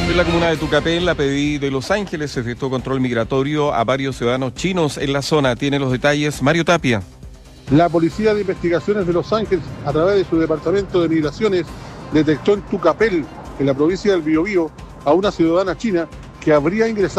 En la comuna de Tucapel, la PDI de Los Ángeles efectuó control migratorio a varios ciudadanos chinos en la zona. Tiene los detalles Mario Tapia. La Policía de Investigaciones de Los Ángeles, a través de su Departamento de Migraciones, detectó en Tucapel, en la provincia del Biobío, a una ciudadana china que habría ingresado